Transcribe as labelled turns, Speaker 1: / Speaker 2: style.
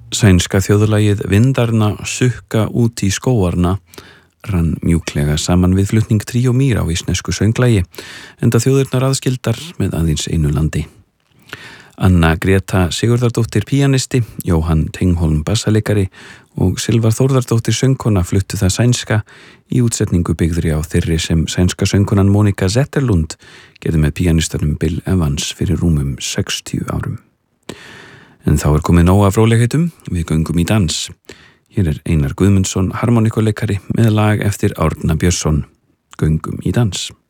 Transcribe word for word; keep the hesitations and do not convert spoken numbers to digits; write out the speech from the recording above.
Speaker 1: Sænska þjóðlagið Vindarna sukka út í skóarna rann mjúklega saman við flutning Tríó Mír á íslensku sönglægi, enda þjóðirnar aðskildar með aðeins einu landi. Anna Greta Sigurðardóttir píanisti, Jóhann Tengholm bassaleikari og Silva Þórðardóttir söngkona fluttu það sænska í útsetningu byggðri á þeirri sem sænska söngkonan Monika Zetterlund gerði með píanistanum Bill Evans fyrir rúmum sextíu árum. En þá er komið nóg af fróðlegheitum, við göngum í dans. Hér er Einar Guðmundsson harmonikuleikari með lag eftir Árna Björnsson. Göngum í dans.